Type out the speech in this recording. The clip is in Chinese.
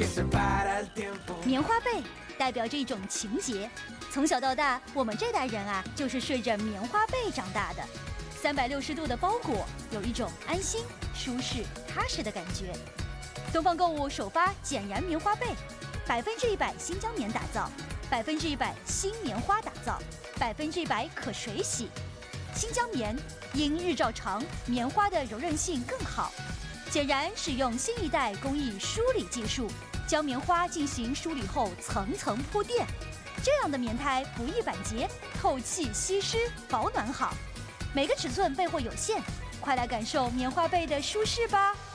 棉花被代表着一种情结，从小到大，我们这代人啊，就是睡着棉花被长大的。360度的包裹，有一种安心、舒适、踏实的感觉。东方购物首发简燃棉花被，100%新疆棉打造，100%新棉花打造，100%可水洗。新疆棉因日照长，棉花的柔韧性更好。简燃使用新一代工艺梳理技术，将棉花进行梳理后层层铺垫，这样的棉胎不易板结，透气吸湿，保暖好。每个尺寸备货有限，快来感受棉花被的舒适吧！